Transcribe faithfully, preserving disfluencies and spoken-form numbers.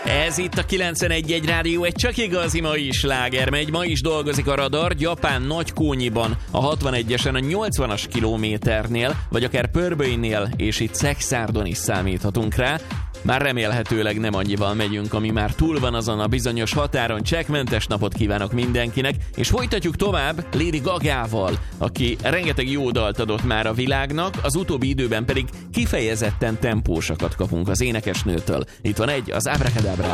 Ez itt a kilencvenegy egy rádió, egy csak igazi mai sláger megy. Ma is dolgozik a radar, Gyapán Nagykónyiban, a hatvanegyesen a nyolcvanas kilométernél, vagy akár Pörbölynél, és itt Szekszárdon is számíthatunk rá. Már remélhetőleg nem annyival megyünk, ami már túl van azon a bizonyos határon. Csekkmentes napot kívánok mindenkinek, és folytatjuk tovább Lady Gagával, aki rengeteg jó dalt adott már a világnak, az utóbbi időben pedig kifejezetten tempósakat kapunk az énekesnőtől. Itt van egy, az Abracadabra.